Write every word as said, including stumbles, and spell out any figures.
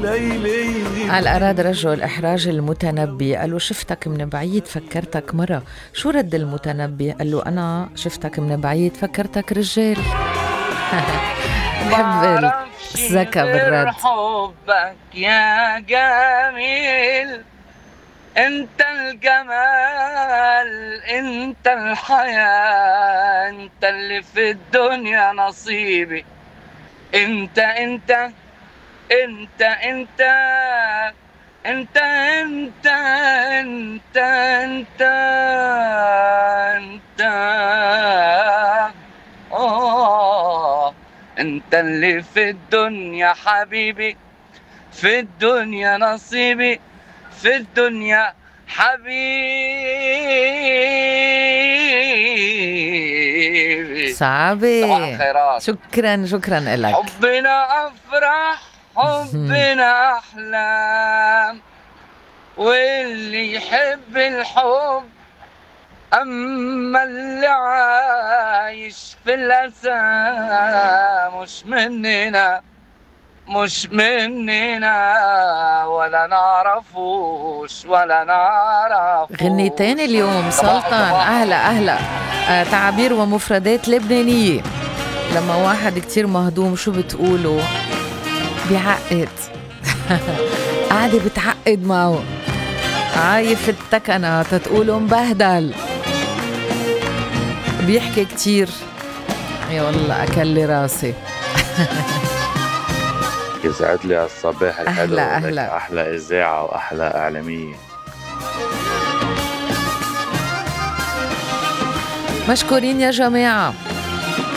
ليلي. على الأراد رجل إحراج المتنبي، قال له شفتك من بعيد فكرتك مرة. شو رد المتنبي؟ قال له أنا شفتك من بعيد فكرتك رجال. بحب الذكاء بالرد. حبك يا جميل، انت الجمال، انت الحياة، انت اللي في الدنيا نصيبي. انت انت انت انت انت انت انت انت انت آه انت اللي في الدنيا حبيبي، في الدنيا نصيبي، في الدنيا حبيبي. صعبة. صباح الخيرات. شكرا شكرا لك. حبنا أفرح، حبنا أحلام، واللي يحب الحب أما اللي عايش في الأسى مش مننا، مش مننا، ولا نعرفوش ولا نعرفوش. غنيتين اليوم سلطان. أهلا أهلا. آه تعابير ومفردات لبنانية. لما واحد كتير مهضوم شو بتقولوا؟ بيعقد. قاعدة بتعقد معه، عايف التكنة تتقولوا مبهدل، بيحكي كتير. يا والله أكل راسي. يسعد لي الصباح الحلو. أهلا أهلا. أحلى إذاعة وأحلى إعلامية. مشكورين يا جماعة.